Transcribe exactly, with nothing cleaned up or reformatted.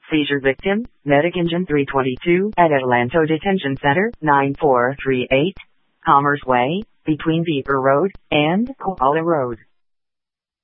Seizure victim, Medic Engine three twenty-two at Adelanto Detention Center, nine four three eight Commerce Way, between Beaver Road and Koala Road.